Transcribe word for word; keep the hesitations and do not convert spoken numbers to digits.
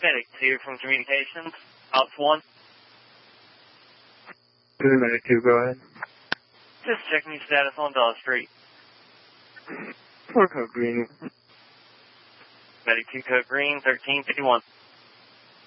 Medic two from Communications. Ops one. Medic two, go ahead. Just checking your status on Dawes Street. Four code green. Medic two code green, thirteen fifty-one.